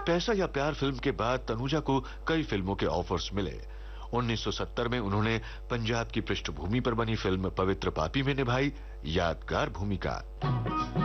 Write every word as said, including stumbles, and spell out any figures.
पैसा या प्यार फिल्म के बाद तनुजा को कई फिल्मों के ऑफर्स मिले। उन्नीस सौ सत्तर में उन्होंने पंजाब की पृष्ठभूमि पर बनी फिल्म पवित्र पापी में निभाई यादगार भूमिका।